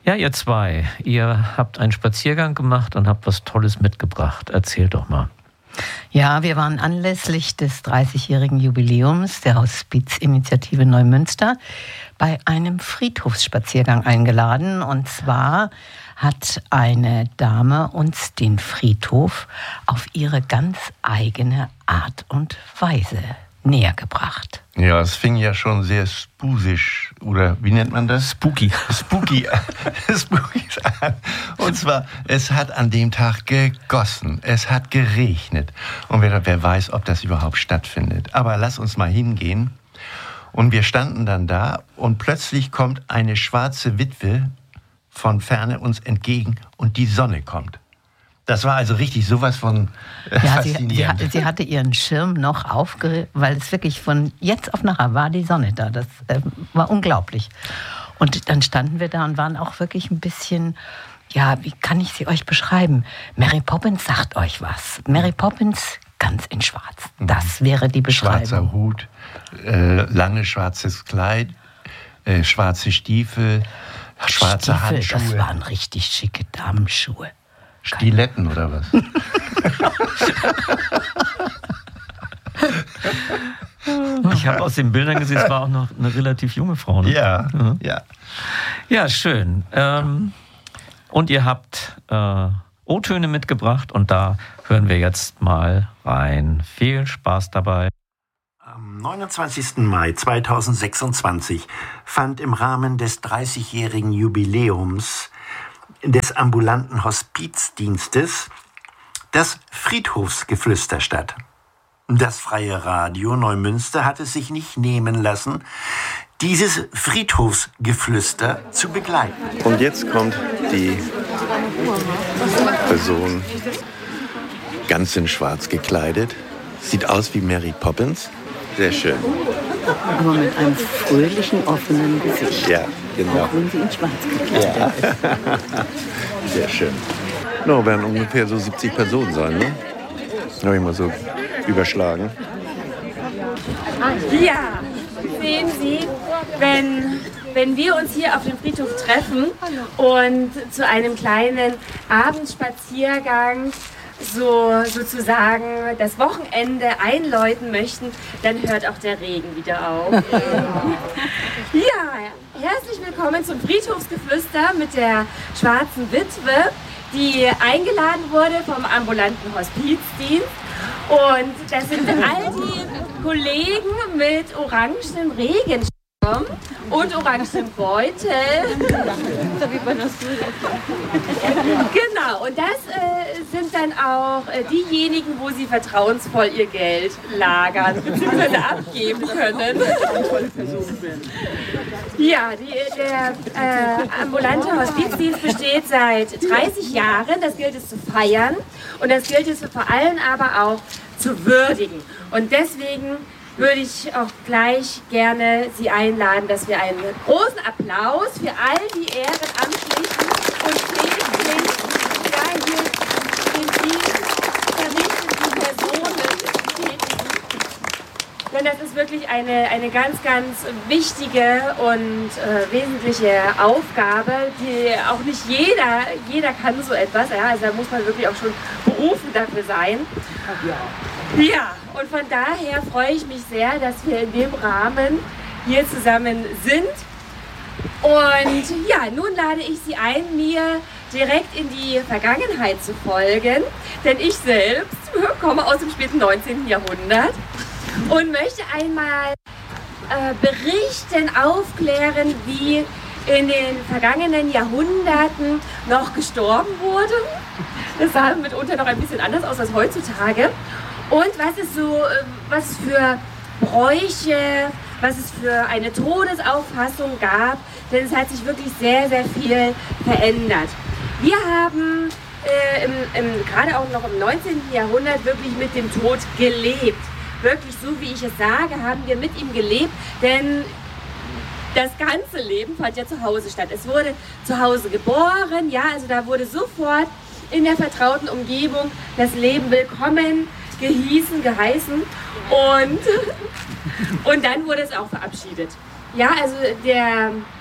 Ja, ihr zwei, ihr habt einen Spaziergang gemacht und habt was Tolles mitgebracht. Erzählt doch mal. Ja, wir waren anlässlich des 30-jährigen Jubiläums der Hospizinitiative Neumünster bei einem Friedhofsspaziergang eingeladen. Und zwar hat eine Dame uns den Friedhof auf ihre ganz eigene Art und Weise näher gebracht. Ja, es fing ja schon sehr spusisch, oder wie nennt man das? Spooky an. Und zwar, es hat an dem Tag gegossen, es hat geregnet. Und wer weiß, ob das überhaupt stattfindet. Aber lass uns mal hingehen. Und wir standen dann da und plötzlich kommt eine schwarze Witwe von Ferne uns entgegen und die Sonne kommt. Das war also richtig sowas von faszinierend. Sie hatte ihren Schirm noch aufgerichtet, weil es wirklich von jetzt auf nachher war die Sonne da. Das war unglaublich. Und dann standen wir da und waren auch wirklich ein bisschen, ja, wie kann ich sie euch beschreiben? Mary Poppins sagt euch was. Mary Poppins ganz in schwarz. Das wäre die Beschreibung. Schwarzer Hut, langes schwarzes Kleid, schwarze Stiefel, schwarze Handschuhe. Das waren richtig schicke Damenschuhe. Stiletten oder was? Ich habe aus den Bildern gesehen, es war auch noch eine relativ junge Frau. Ne? Ja. Ja, schön. Und ihr habt O-Töne mitgebracht und da hören wir jetzt mal rein. Viel Spaß dabei. Am 29. Mai 2026 fand im Rahmen des 30-jährigen Jubiläums des ambulanten Hospizdienstes das Friedhofsgeflüster statt. Das Freie Radio Neumünster hat es sich nicht nehmen lassen, dieses Friedhofsgeflüster zu begleiten. Und jetzt kommt die Person ganz in schwarz gekleidet. Sieht aus wie Mary Poppins. Sehr schön. Aber mit einem fröhlichen, offenen Gesicht. Ja, genau. Auch wenn sie in schwarz gekleidet ist. Sehr schön. No, werden ungefähr so 70 Personen sein, ne? Habe ich mal so überschlagen. Ja, sehen Sie, wenn wir uns hier auf dem Friedhof treffen und zu einem kleinen Abendspaziergang sozusagen das Wochenende einläuten möchten, dann hört auch der Regen wieder auf. Ja, herzlich willkommen zum Friedhofsgeflüster mit der schwarzen Witwe, die eingeladen wurde vom ambulanten Hospizdienst. Und das sind all die Kollegen mit orangenem Regenschirm und orangenem Beutel. Genau, und das sind dann auch diejenigen, wo sie vertrauensvoll ihr Geld lagern bzw. abgeben können. Ja, der ambulante Hospizdienst besteht seit 30 Jahren. Das gilt es zu feiern und das gilt es vor allem aber auch zu würdigen. Und deswegen würde ich auch gleich gerne Sie einladen, dass wir einen großen Applaus für all die ehrenamtlichen und täglich hier in diesen verrichteten Personen tätigen. Denn das ist wirklich eine ganz, ganz wichtige und wesentliche Aufgabe, die auch nicht jeder kann so etwas. Ja, also da muss man wirklich auch schon berufen dafür sein. Ja, und von daher freue ich mich sehr, dass wir in dem Rahmen hier zusammen sind. Und ja, nun lade ich Sie ein, mir direkt in die Vergangenheit zu folgen, denn ich selbst komme aus dem späten 19. Jahrhundert und möchte einmal berichten, aufklären, wie in den vergangenen Jahrhunderten noch gestorben wurde. Das sah mitunter noch ein bisschen anders aus als heutzutage. Und was es für Bräuche, was es für eine Todesauffassung gab, denn es hat sich wirklich sehr, sehr viel verändert. Wir haben gerade auch noch im 19. Jahrhundert wirklich mit dem Tod gelebt. Wirklich so, wie ich es sage, haben wir mit ihm gelebt, denn das ganze Leben fand ja zu Hause statt. Es wurde zu Hause geboren, ja, also da wurde sofort in der vertrauten Umgebung das Leben willkommen geheißen und dann wurde es auch verabschiedet. Ja, also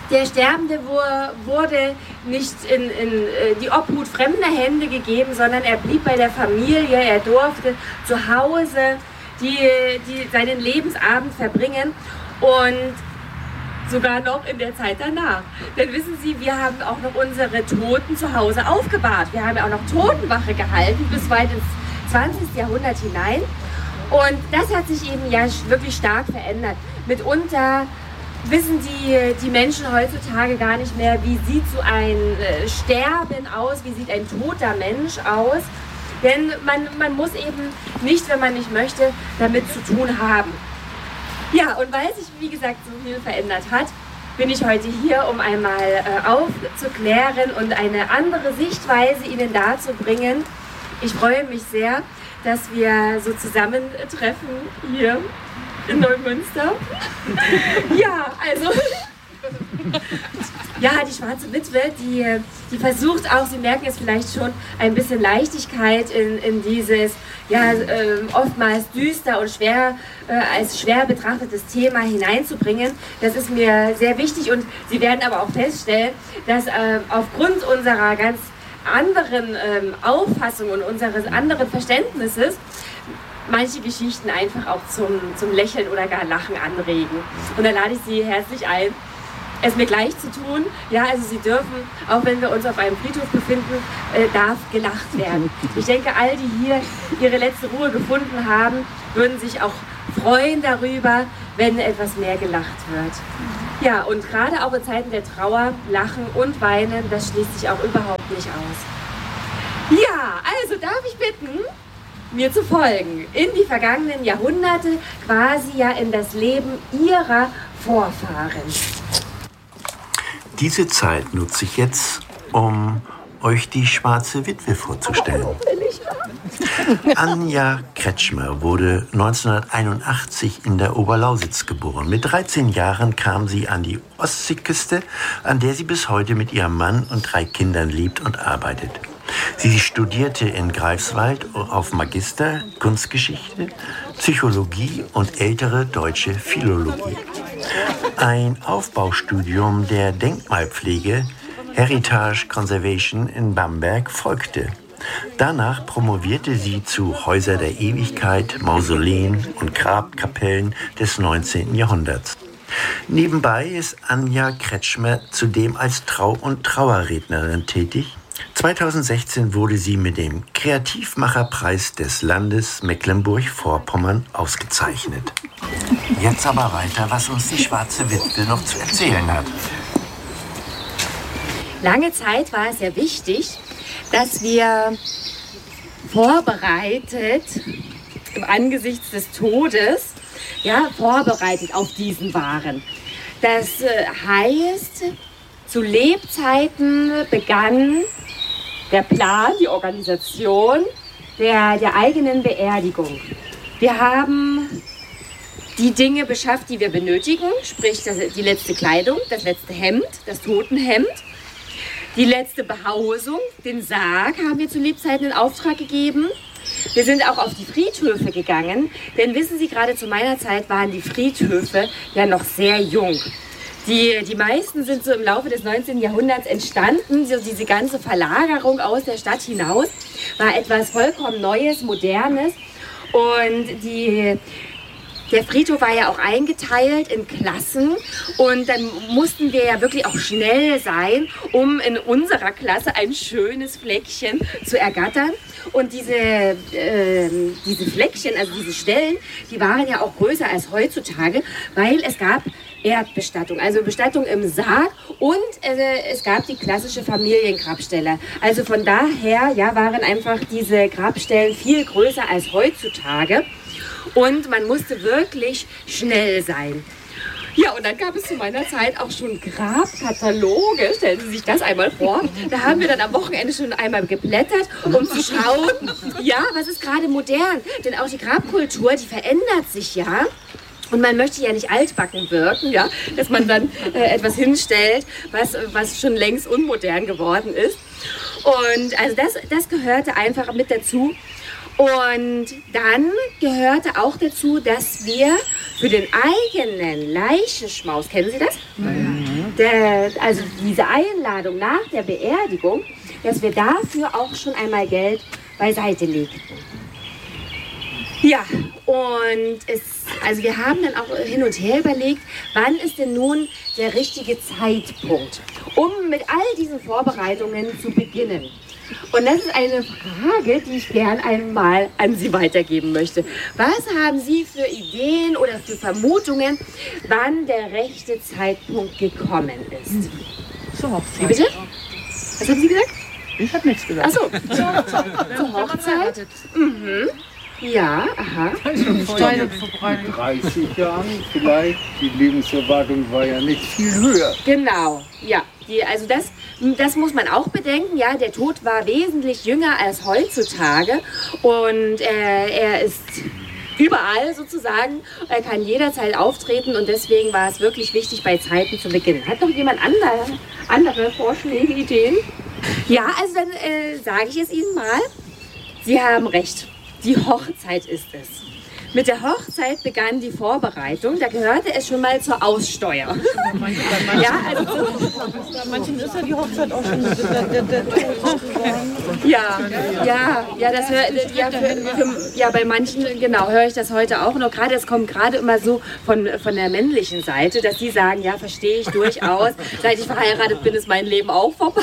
Der Sterbende wurde nicht in die Obhut fremder Hände gegeben, sondern er blieb bei der Familie, er durfte zu Hause seinen Lebensabend verbringen und sogar noch in der Zeit danach. Denn wissen Sie, wir haben auch noch unsere Toten zu Hause aufgebahrt. Wir haben ja auch noch Totenwache gehalten bis weit ins 20. Jahrhundert hinein. Und das hat sich eben ja wirklich stark verändert. Mitunter wissen die Menschen heutzutage gar nicht mehr, wie sieht so ein Sterben aus, wie sieht ein toter Mensch aus. Denn man muss eben nicht, wenn man nicht möchte, damit zu tun haben. Ja, und weil sich, wie gesagt, so viel verändert hat, bin ich heute hier, um einmal aufzuklären und eine andere Sichtweise Ihnen darzubringen. Ich freue mich sehr, dass wir so zusammentreffen hier in Neumünster. Ja, also, ja, die schwarze Witwe, die versucht auch, Sie merken es vielleicht schon, ein bisschen Leichtigkeit in dieses, ja, oftmals düster und als schwer betrachtetes Thema hineinzubringen. Das ist mir sehr wichtig und Sie werden aber auch feststellen, dass aufgrund unserer ganz anderen Auffassung und unseres anderen Verständnisses manche Geschichten einfach auch zum Lächeln oder gar Lachen anregen. Und da lade ich Sie herzlich ein, es mir gleich zu tun. Ja, also Sie dürfen, auch wenn wir uns auf einem Friedhof befinden, darf gelacht werden. Ich denke, all die hier ihre letzte Ruhe gefunden haben, würden sich auch freuen darüber, wenn etwas mehr gelacht wird. Ja, und gerade auch in Zeiten der Trauer, Lachen und Weinen, das schließt sich auch überhaupt nicht aus. Ja, also darf ich bitten, mir zu folgen in die vergangenen Jahrhunderte, quasi ja in das Leben ihrer Vorfahren. Diese Zeit nutze ich jetzt, um euch die schwarze Witwe vorzustellen. Anja Kretschmer wurde 1981 in der Oberlausitz geboren. Mit 13 Jahren kam sie an die Ostseeküste, an der sie bis heute mit ihrem Mann und 3 Kindern lebt und arbeitet. Sie studierte in Greifswald auf Magister Kunstgeschichte, Psychologie und ältere deutsche Philologie. Ein Aufbaustudium der Denkmalpflege Heritage Conservation in Bamberg folgte. Danach promovierte sie zu Häuser der Ewigkeit, Mausoleen und Grabkapellen des 19. Jahrhunderts. Nebenbei ist Anja Kretschmer zudem als Trau- und Trauerrednerin tätig. 2016 wurde sie mit dem Kreativmacherpreis des Landes Mecklenburg-Vorpommern ausgezeichnet. Jetzt aber weiter, was uns die schwarze Witwe noch zu erzählen hat. Lange Zeit war es ja wichtig, dass wir vorbereitet, im Angesichts des Todes, ja, vorbereitet auf diesen waren. Das heißt, zu Lebzeiten begann der Plan, die Organisation der eigenen Beerdigung. Wir haben die Dinge beschafft, die wir benötigen, sprich die letzte Kleidung, das letzte Hemd, das Totenhemd, die letzte Behausung, den Sarg haben wir zu Lebzeiten in Auftrag gegeben. Wir sind auch auf die Friedhöfe gegangen, denn wissen Sie, gerade zu meiner Zeit waren die Friedhöfe ja noch sehr jung. Die meisten sind so im Laufe des 19. Jahrhunderts entstanden. So diese ganze Verlagerung aus der Stadt hinaus war etwas vollkommen Neues, Modernes. Und der Friedhof war ja auch eingeteilt in Klassen. Und dann mussten wir ja wirklich auch schnell sein, um in unserer Klasse ein schönes Fleckchen zu ergattern. Und diese Fleckchen, also diese Stellen, die waren ja auch größer als heutzutage, weil es gab Erdbestattung, also Bestattung im Sarg und es gab die klassische Familiengrabstelle. Also von daher ja, waren einfach diese Grabstellen viel größer als heutzutage und man musste wirklich schnell sein. Ja, und dann gab es zu meiner Zeit auch schon Grabkataloge, stellen Sie sich das einmal vor. Da haben wir dann am Wochenende schon einmal geblättert, um zu schauen, ja, was ist gerade modern. Denn auch die Grabkultur, die verändert sich ja. Und man möchte ja nicht altbacken wirken, ja, dass man dann etwas hinstellt, was schon längst unmodern geworden ist. Und also das gehörte einfach mit dazu. Und dann gehörte auch dazu, dass wir für den eigenen Leichenschmaus, kennen Sie das? also diese Einladung nach der Beerdigung, dass wir dafür auch schon einmal Geld beiseite legten. Ja, und also wir haben dann auch hin und her überlegt, wann ist denn nun der richtige Zeitpunkt, um mit all diesen Vorbereitungen zu beginnen. Und das ist eine Frage, die ich gern einmal an Sie weitergeben möchte. Was haben Sie für Ideen oder für Vermutungen, wann der rechte Zeitpunkt gekommen ist? Zur Hochzeit. Wie bitte? Was haben Sie gesagt? Ich habe nichts gesagt. Ach so, zur Hochzeit. Mhm. Ja, aha. Vor 30 Jahren vielleicht. Die Lebenserwartung war ja nicht viel höher. Genau, ja. Also das muss man auch bedenken. Ja, der Tod war wesentlich jünger als heutzutage und er ist überall sozusagen. Er kann jederzeit auftreten und deswegen war es wirklich wichtig, bei Zeiten zu beginnen. Hat noch jemand andere Vorschläge, Ideen? Ja, also dann sage ich es Ihnen mal. Sie haben recht. Die Hochzeit ist es. Mit der Hochzeit begann die Vorbereitung. Da gehörte es schon mal zur Aussteuer. Ja, also bei manchen ist ja die Hochzeit auch schon der Tod sozusagen. Ja, bei manchen, genau, höre ich das heute auch noch. Gerade, es kommt gerade immer so von der männlichen Seite, dass die sagen, ja, verstehe ich durchaus. Seit ich verheiratet bin, ist mein Leben auch vorbei.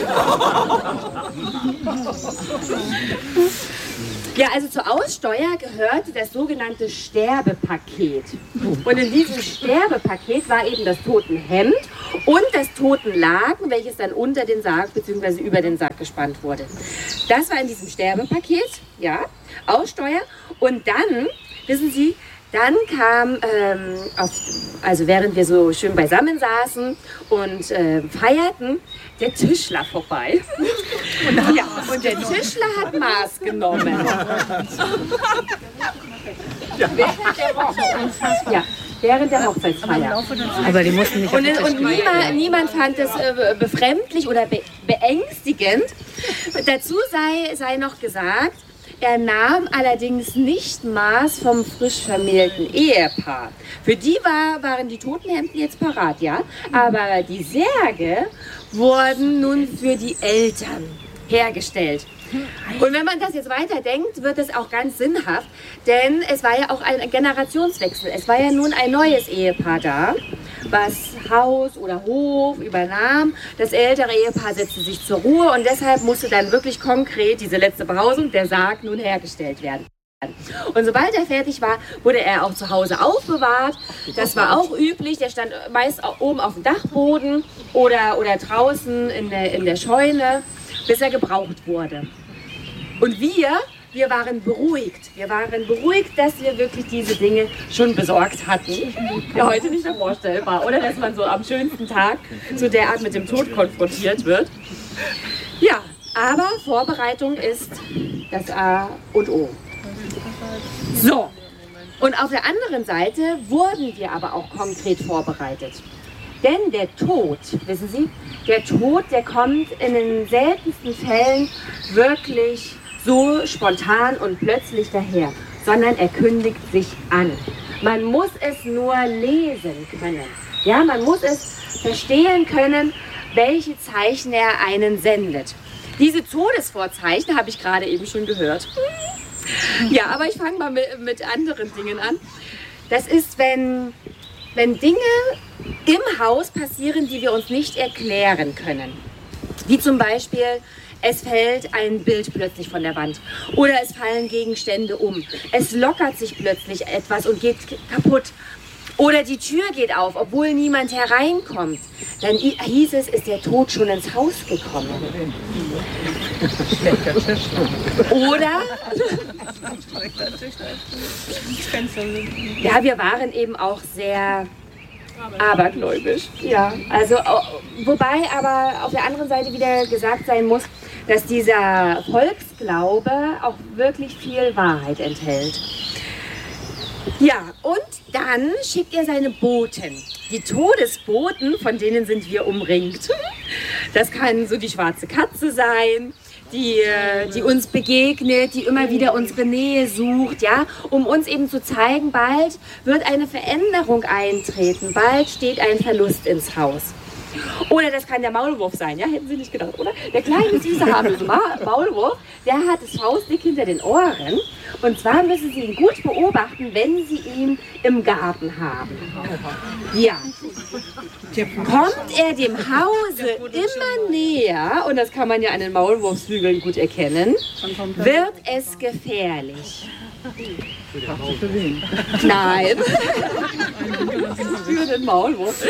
Ja, also zur Aussteuer gehörte das sogenannte Sterbepaket. Und in diesem Sterbepaket war eben das Totenhemd und das Totenlaken, welches dann unter den Sarg bzw. über den Sarg gespannt wurde. Das war in diesem Sterbepaket, ja, Aussteuer. Und dann, wissen Sie, dann kam, also während wir so schön beisammen saßen und feierten, der Tischler vorbei. Und der Tischler hat Maß genommen. Ja, während der Hochzeitsfeier. Aber die mussten nicht. Und niemand fand das befremdlich oder beängstigend. Dazu sei noch gesagt, er nahm allerdings nicht Maß vom frisch vermählten Ehepaar. Für die waren die Totenhemden jetzt parat, ja. Aber die Särge wurden nun für die Eltern hergestellt. Und wenn man das jetzt weiterdenkt, wird es auch ganz sinnhaft, denn es war ja auch ein Generationswechsel. Es war ja nun ein neues Ehepaar da, was Haus oder Hof übernahm. Das ältere Ehepaar setzte sich zur Ruhe und deshalb musste dann wirklich konkret diese letzte Behausung, der Sarg, nun hergestellt werden. Und sobald er fertig war, wurde er auch zu Hause aufbewahrt. Das war auch üblich. Der stand meist oben auf dem Dachboden oder draußen in der Scheune, bis er gebraucht wurde. Und wir waren beruhigt. Wir waren beruhigt, dass wir wirklich diese Dinge schon besorgt hatten. Ja, heute nicht mehr vorstellbar. Oder dass man so am schönsten Tag so derart mit dem Tod konfrontiert wird. Ja, aber Vorbereitung ist das A und O. So, und auf der anderen Seite wurden wir aber auch konkret vorbereitet. Denn der Tod, wissen Sie, der Tod, der kommt in den seltensten Fällen wirklich so spontan und plötzlich daher, sondern er kündigt sich an. Man muss es nur lesen können. Ja, man muss es verstehen können, welche Zeichen er einen sendet. Diese Todesvorzeichen habe ich gerade eben schon gehört. Ja, aber ich fange mal mit anderen Dingen an. Das ist, wenn Dinge im Haus passieren, die wir uns nicht erklären können. Wie zum Beispiel, es fällt ein Bild plötzlich von der Wand oder es fallen Gegenstände um. Es lockert sich plötzlich etwas und geht kaputt. Oder die Tür geht auf, obwohl niemand hereinkommt. Dann hieß es, ist der Tod schon ins Haus gekommen. Oder? Ja, wir waren eben auch sehr abergläubisch. Ja, also, wobei aber auf der anderen Seite wieder gesagt sein muss, dass dieser Volksglaube auch wirklich viel Wahrheit enthält. Ja, und dann schickt er seine Boten. Die Todesboten, von denen sind wir umringt. Das kann so die schwarze Katze sein, die uns begegnet, die immer wieder unsere Nähe sucht, ja, um uns eben zu zeigen, bald wird eine Veränderung eintreten, bald steht ein Verlust ins Haus. Oder das kann der Maulwurf sein, ja, hätten Sie nicht gedacht, oder? Der kleine, süße, harmlose Maulwurf, der hat es faustdick hinter den Ohren. Und zwar müssen Sie ihn gut beobachten, wenn Sie ihn im Garten haben. Ja. Kommt er dem Hause immer näher, und das kann man ja an den Maulwurfshügeln gut erkennen, wird es gefährlich. Nein. Für den Maulwurf.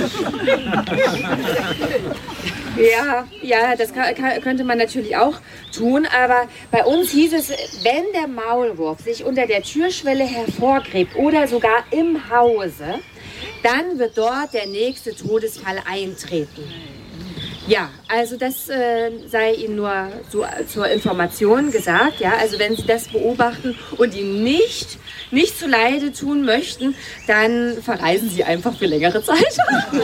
Ja, das könnte man natürlich auch tun, aber bei uns hieß es, wenn der Maulwurf sich unter der Türschwelle hervorgräbt oder sogar im Hause, dann wird dort der nächste Todesfall eintreten. Ja, also das sei Ihnen nur so zur Information gesagt. Ja, also wenn Sie das beobachten und ihm nicht zu Leide tun möchten, dann verreisen Sie einfach für längere Zeit.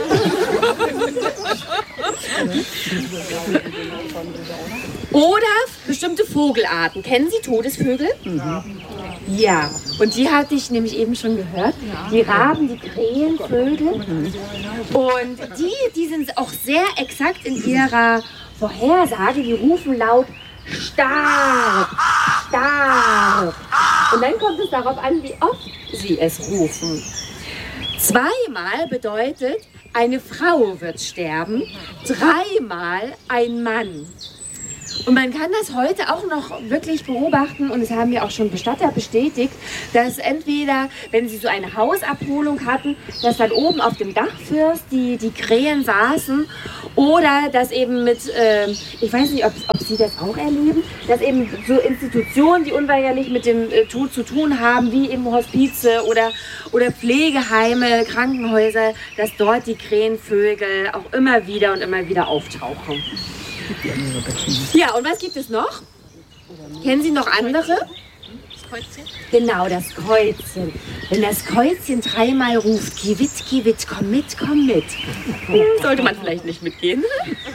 Oder bestimmte Vogelarten. Kennen Sie Todesvögel? Ja, und die hatte ich nämlich eben schon gehört. Die Raben, die Krähenvögel. Und die sind auch sehr exakt in ihrer Vorhersage. Die rufen laut stark, stark. Und dann kommt es darauf an, wie oft sie es rufen. 2-mal bedeutet, eine Frau wird sterben, 3-mal ein Mann. Und man kann das heute auch noch wirklich beobachten, und es haben ja auch schon Bestatter bestätigt, dass entweder, wenn sie so eine Hausabholung hatten, dass dann oben auf dem Dachfirst die Krähen saßen, oder dass eben mit, ich weiß nicht, ob Sie das auch erleben, dass eben so Institutionen, die unweigerlich mit dem Tod zu tun haben, wie eben Hospize oder Pflegeheime, Krankenhäuser, dass dort die Krähenvögel auch immer wieder auftauchen. Ja, und was gibt es noch? Kennen Sie noch andere? Das Käuzchen? Genau, das Käuzchen. Wenn das Käuzchen 3-mal ruft, Kiewit, Kiewit, komm mit, komm mit. Sollte man vielleicht nicht mitgehen.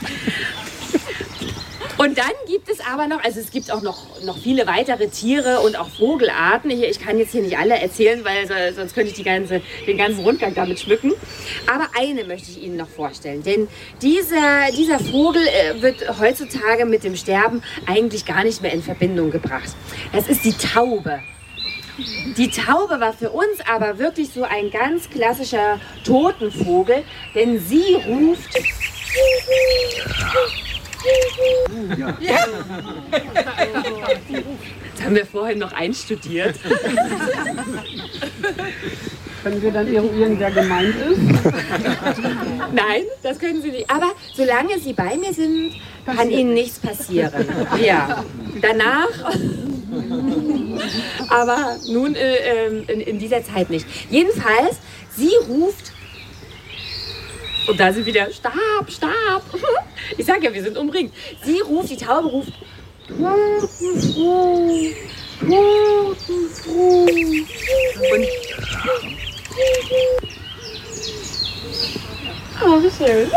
Und dann gibt es aber noch, also es gibt auch noch viele weitere Tiere und auch Vogelarten. Ich kann jetzt hier nicht alle erzählen, weil sonst könnte ich den ganzen Rundgang damit schmücken. Aber eine möchte ich Ihnen noch vorstellen. Denn dieser Vogel wird heutzutage mit dem Sterben eigentlich gar nicht mehr in Verbindung gebracht. Das ist die Taube. Die Taube war für uns aber wirklich so ein ganz klassischer Totenvogel, denn sie ruft... Ja. Das haben wir vorhin noch einstudiert. Können wir dann eruieren, wer gemeint ist? Nein, das können Sie nicht. Aber solange Sie bei mir sind, kann Ihnen nichts passieren. Ja, danach... Aber nun in dieser Zeit nicht. Jedenfalls, sie ruft... Und da sind wieder Stab, Stab. Ich sag ja, wir sind umringt. Die Taube ruft. Und oh, wie schön.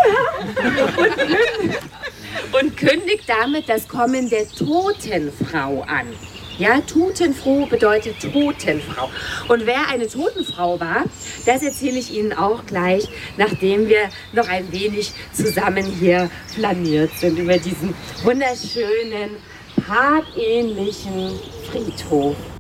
Und kündigt damit das Kommen der Totenfrau an. Ja, Totenfroh bedeutet Totenfrau. Und wer eine Totenfrau war, das erzähle ich Ihnen auch gleich, nachdem wir noch ein wenig zusammen hier flaniert sind über diesen wunderschönen, parkähnlichen Friedhof.